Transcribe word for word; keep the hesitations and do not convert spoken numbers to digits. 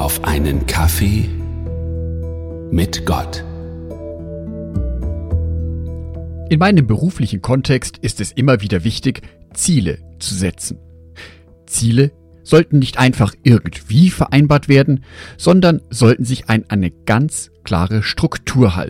auf einen Kaffee mit Gott. In meinem beruflichen Kontext ist es immer wieder wichtig, Ziele zu setzen. Ziele sollten nicht einfach irgendwie vereinbart werden, sondern sollten sich an eine ganz klare Struktur halten.